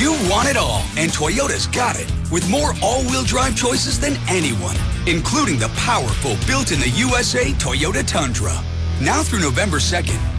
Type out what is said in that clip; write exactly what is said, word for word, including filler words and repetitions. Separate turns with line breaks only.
You want it all, and Toyota's got it. With more all-wheel drive choices than anyone, including the powerful built in the U S A Toyota Tundra. Now through November second,